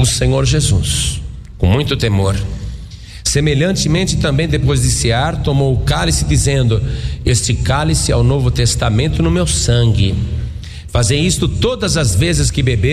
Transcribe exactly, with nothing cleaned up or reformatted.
Senhor Jesus, com muito temor. Semelhantemente também, depois de cear, tomou o cálice, dizendo: este cálice é o novo testamento no meu sangue. Fazei isto todas as vezes que beber